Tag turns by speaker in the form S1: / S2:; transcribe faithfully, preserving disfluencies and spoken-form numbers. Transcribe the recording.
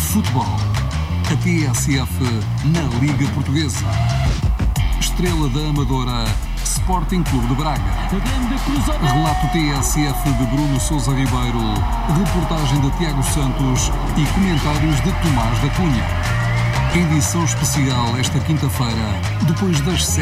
S1: Futebol. A T S F na Liga Portuguesa. Estrela da Amadora, Sporting Clube de Braga. Relato T S F de Bruno Sousa Ribeiro. Reportagem de Tiago Santos e comentários de Tomás da Cunha. Edição especial esta quinta-feira, depois das sete.